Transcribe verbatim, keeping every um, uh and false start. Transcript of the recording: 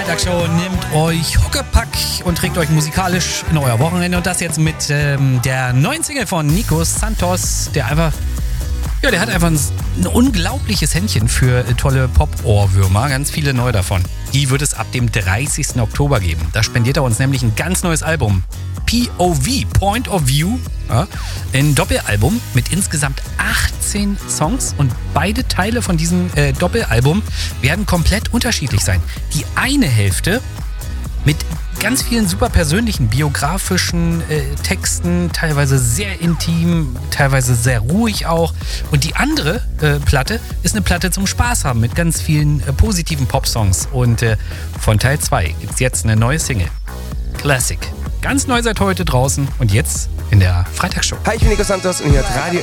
Freitagsshow nimmt euch Huckepack und trägt euch musikalisch in euer Wochenende. Und das jetzt mit ähm, der neuen Single von Nico Santos, der einfach, ja, der hat einfach ein, ein unglaubliches Händchen für tolle Pop-Ohrwürmer. Ganz viele neu davon. Die wird es ab dem dreißigsten Oktober geben. Da spendiert er uns nämlich ein ganz neues Album. P O V, Point of View. Ja, ein Doppelalbum mit insgesamt achtzehn Songs. Und beide Teile von diesem äh, Doppelalbum werden komplett unterschiedlich sein. Die eine Hälfte mit ganz vielen super persönlichen, biografischen äh, Texten, teilweise sehr intim, teilweise sehr ruhig auch. Und die andere äh, Platte ist eine Platte zum Spaß haben mit ganz vielen äh, positiven Popsongs. Und äh, von Teil zwei gibt es jetzt eine neue Single. Classic. Ganz neu seit heute draußen und jetzt in der Freitagsshow. Hi, ich bin Nico Santos und hier hat Radio